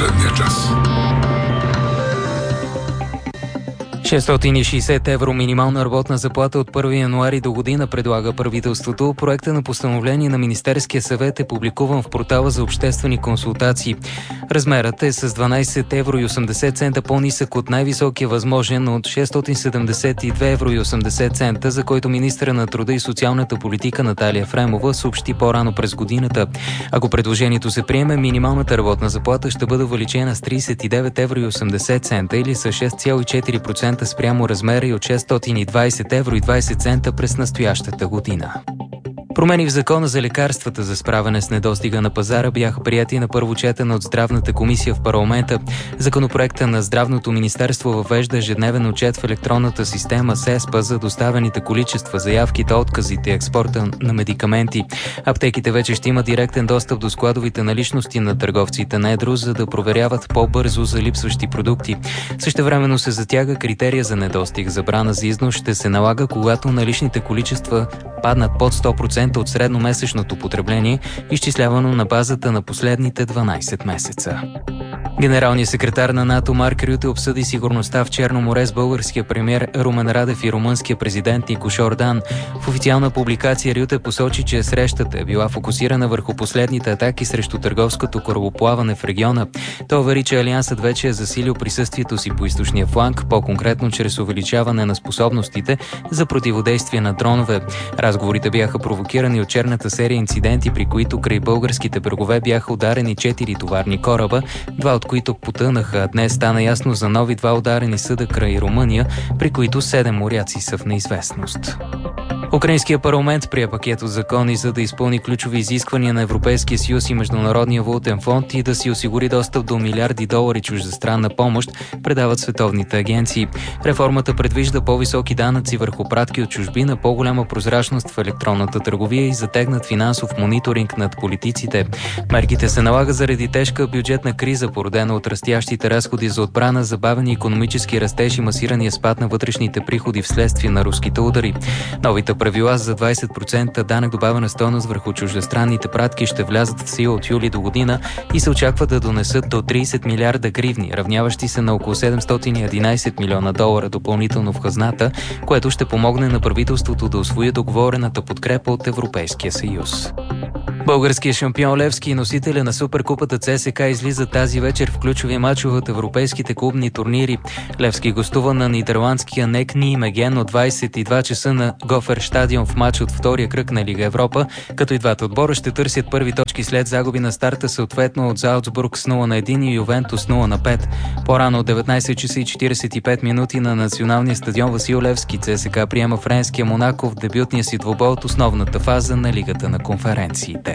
последния час. 660 евро минимална работна заплата от 1 януари до година предлага правителството. Проекта на постановление на Министерския съвет е публикуван в портала за обществени консултации. Размерът е с 12 евро и 80 цента по-нисък от най-високия възможен от 672 евро и 80 цента, за който министъра на труда и социалната политика Наталия Ефремова съобщи по-рано през годината. Ако предложението се приеме, минималната работна заплата ще бъде увеличена с 39 евро и 80 цента или с 6,4% спрямо размера и от 620 евро и 20 цента през настоящата година. Промени в закона за лекарствата за справяне с недостига на пазара бяха прияти на първо четене от Здравната комисия в парламента. Законопроекта на Здравното министерство въвежда ежедневен отчет в електронната система СЕСПА за доставените количества, заявките, отказите и експорта на медикаменти. Аптеките вече ще имат директен достъп до складовите наличности на търговците на едро, за да проверяват по-бързо за липсващи продукти. Същевременно се затяга критерия за недостиг. Забрана за износ ще се налага, когато наличните количества паднат под 100% от средномесечното потребление, изчислявано на базата на последните 12 месеца. Генералният секретар на НАТО Марк Рюте обсъди сигурността в Черно море с българския премиер Румен Радев и румънския президент Нико Шордан. В официална публикация Рюте посочи, че срещата е била фокусирана върху последните атаки срещу търговското корабоплаване в региона. Той увери, че Алиансът вече е засилил присъствието си по източния фланг, по-конкретно чрез увеличаване на способностите за противодействие на дронове. Разговорите бяха провокирани от черната серия инциденти, при които край българските брегове бяха ударени 4 товарни кораба, 2 от които потънаха. Днес стана ясно за нови 2 ударени съда край Румъния, при които 7 моряци са в неизвестност. Украинският парламент прие пакет от закони, за да изпълни ключови изисквания на Европейския съюз и Международния валутен фонд и да си осигури достъп до милиарди долари чуждестранна помощ, предават световните агенции. Реформата предвижда по-високи данъци върху пратки от чужбина, по-голяма прозрачност в електронната търговия и затегнат финансов мониторинг над политиците. Мерките се налага заради тежка бюджетна криза, породена от растящите разходи за отбрана, забавени икономически растеж и масирания спад на вътрешните приходи вследствие на руските удари. Новите правила за 20% данък добавена стойност върху чуждестранните пратки ще влязат в сила от юли до година и се очаква да донесат до 30 милиарда гривни, равняващи се на около 711 милиона долара допълнително в хазната, което ще помогне на правителството да усвои договорената подкрепа от Европейския съюз. Българският шампион Левски и носителя на Суперкупата ЦСКА излиза тази вечер в ключови мачове от европейските клубни турнири. Левски гостува на нидерландския НЕК Нijmegen от 22 часа на Гоферстадион в матч от втория кръг на Лига Европа, като и двата отбора ще търсят първи точки след загуби на старта, съответно от Залцбург с 0-1 и Ювентус 0-5. По-рано от 19 часа и 45 минути на националния стадион Васил Левски ЦСКА приема френския Монако в дебютния си двубой от основната фаза на Лигата на конференциите.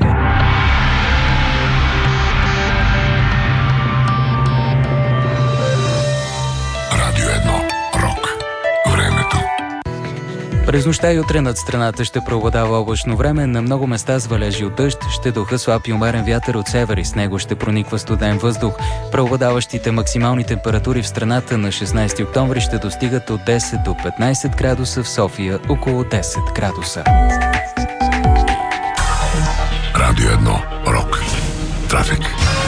Радио 1. Рок. Времето. През нощта и утре над страната ще преобладава облачно време, на много места с валежи от дъжд, ще духа слаб и умерен вятър от север и с него ще прониква студен въздух. Преобладаващите максимални температури в страната на 16 октомври ще достигат от 10 до 15 градуса, в София около 10 градуса. Радио 1. Рок. Трафик.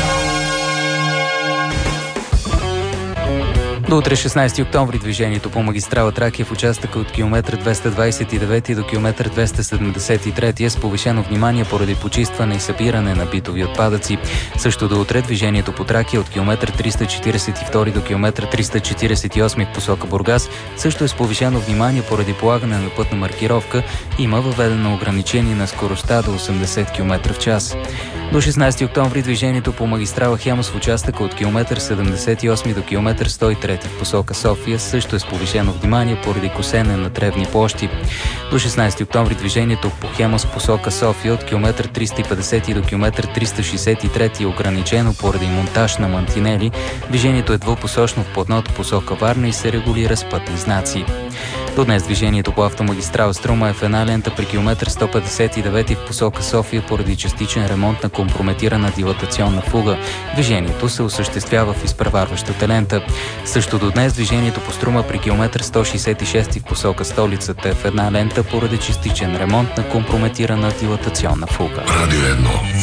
До утре 16 октомври движението по магистрала Тракия в участъка от километър 229 до километър 273 е с повишено внимание поради почистване и събиране на битови отпадъци. Също до утре движението по Тракия от километър 342 до километър 348 в посока Бургас също е с повишено внимание поради полагане на пътна маркировка. Има въведено ограничение на скоростта до 80 км в час. До 16 октомври движението по магистрала Хемус в участъка от километър 78 до километър 103 в посока София също е с повишено внимание поради косене на тревни площи. До 16 октомври движението по Хемус в посока София от километър 350 до километър 363 е ограничено поради монтаж на мантинели. Движението е двупосочно в платното посока Варна и се регулира с пътни знаци. До днес движението по автомагистрала Струма е в една лента при километър 159 в посока София поради частичен ремонт на компрометирана дилатационна фуга. Движението се осъществява в изпреварващата лента. Също до днес движението по Струма при километър 166 в посока столицата е в една лента поради частичен ремонт на компрометирана дилатационна фуга. Радио 1.